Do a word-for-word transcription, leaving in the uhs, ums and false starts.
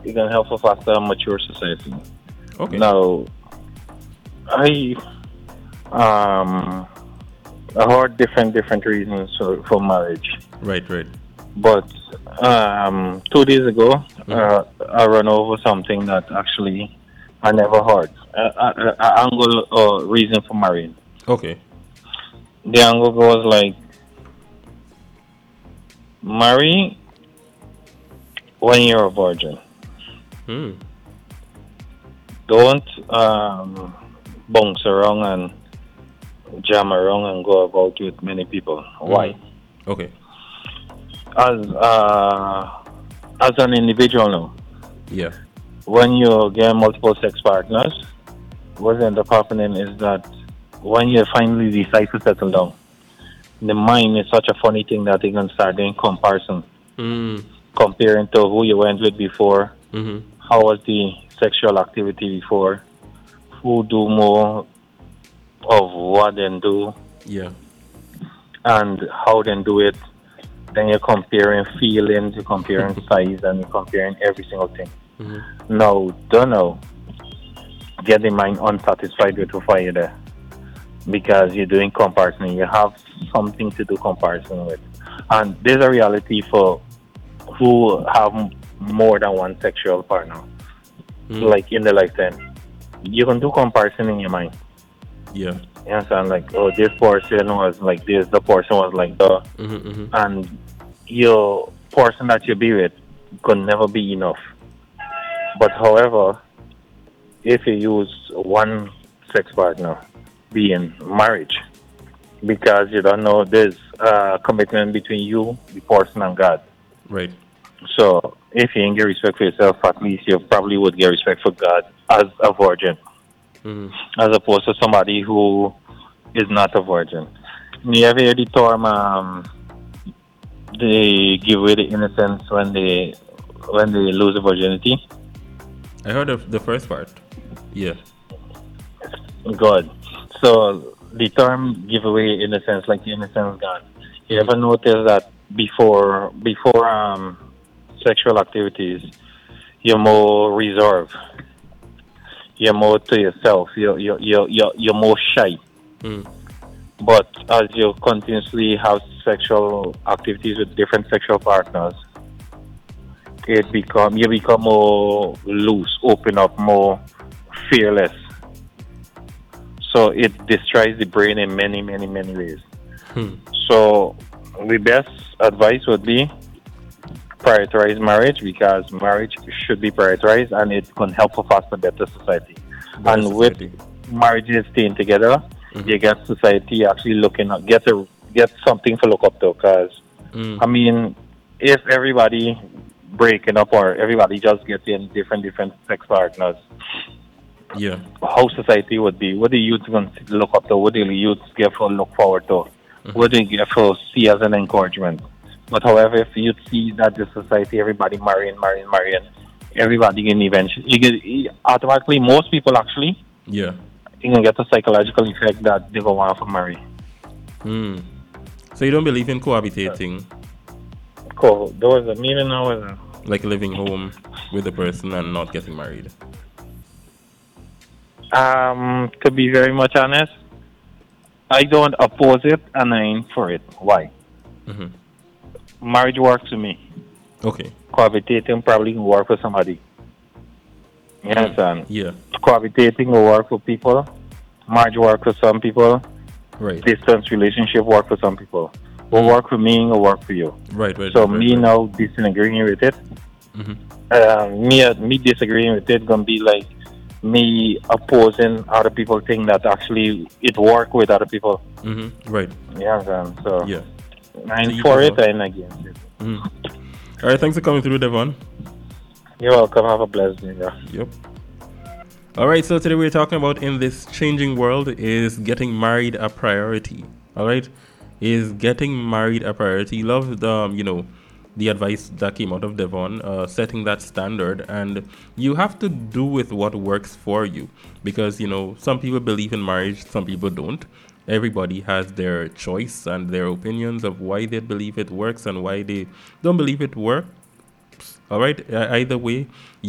it can help us foster a mature society. Okay. Now, I um I heard different different reasons for, for marriage, Right, right. but um two days ago, Mm-hmm. uh, I ran over something that actually I never heard. Uh, uh, uh, angle or reason for marrying. Okay. The angle was like marry when you're a virgin. Hmm. Don't um bounce around and jam around and go about with many people. Why? Mm-hmm. Okay. As uh, as an individual now, Yeah. when you get multiple sex partners, what ends up happening is that when you finally decide to settle down, the mind is such a funny thing that you can start doing comparison, Mm. comparing to who you went with before, Mm-hmm. how was the sexual activity before, who do more of what they do, Yeah. and how they do it. Then you're comparing feelings, you're comparing size, and you're comparing every single thing. Mm-hmm. No, don't know. Get the mind unsatisfied with who are you there because you're doing comparison. You have something to do comparison with, and there's a reality for who have m- more than one sexual partner, Mm. like in the lifetime. You can do comparison in your mind. Yeah. You understand? Like, oh, this person was like this, the person was like the, Mm-hmm. Mm-hmm. and your person that you be with could never be enough. But however, if you use one sex partner, being marriage, because you don't know there's a commitment between you, the person, and God. Right. So if you ain't get respect for yourself, at least you probably would get respect for God as a virgin, Mm-hmm. as opposed to somebody who is not a virgin. You ever hear the term um, they give away the innocence when they when they lose the virginity? I heard of the first part. Yeah. God. So the term give away innocence, like the innocence gone. You Mm-hmm. ever notice that before before um, sexual activities, you're more reserved, you're more to yourself, you're you're you're you're, you're more shy. Mm. But as you continuously have sexual activities with different sexual partners, it become you become more loose, open up, more fearless. So it destroys the brain in many, many, many ways. Hmm. So the best advice would be prioritize marriage because marriage should be prioritized and it can help us foster a better society. Better And with society. marriages staying together, Mm-hmm. you get society actually looking at get a get something to look up to. Because Mm. I mean, if everybody breaking up or everybody just getting different different sex partners, Yeah. how society would be? What the youth going to look up to? What the youth get for look forward to? Mm-hmm. What they get for see as an encouragement? But however, if you see that the society, everybody marrying, marrying, marrying, everybody can eventually, you get, you- automatically, most people actually, Yeah. you can get a psychological effect that they go want to marry. Mm. So you don't believe in cohabitating, Cool. There was a meeting now. Was like living home with the person and not getting married? Um, to be very much honest, I don't oppose it and I ain't for it. Why? Mm-hmm. Marriage works for me. Okay. Cohabitating probably can work for somebody. You Mm. understand? Yeah. Cohabitating will work for people. Marriage work for some people. Right. Distance relationship work for some people. Will Mm. work for me, will work for you. Right. Right. So Right. Right. me Right. now disagreeing with it. Mm-hmm. Uh, me uh, me disagreeing with it gonna be like me opposing other people think that actually it work with other people. Mm-hmm. Right. You understand? So Yeah. So I'm you for it, prefer. I'm against it. Mm. All right. Thanks for coming through, Devon. You're welcome. Have a blessed day. Yeah. Yep. All right. So today we're talking about in this changing world is getting married a priority. All right. Is getting married a priority? Love the um, you know the advice that came out of Devon, uh, setting that standard, and you have to do with what works for you because you know some people believe in marriage, some people don't. Everybody has their choice and their opinions of why they believe it works and why they don't believe it works. All right. E- Either way,